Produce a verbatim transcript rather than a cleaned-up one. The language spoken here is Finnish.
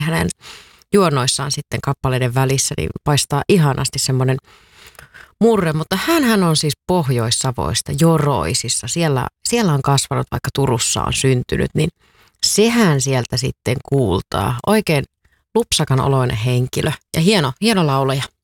hänen juonnoissaan sitten kappaleiden välissä niin paistaa ihanasti semmoinen murre, mutta hänhän on siis Pohjois-Savoista, Joroisissa. Siellä, siellä on kasvanut, vaikka Turussa on syntynyt, niin sehän sieltä sitten kuultaa. Oikein lupsakan oloinen henkilö ja hieno, hieno laulaja.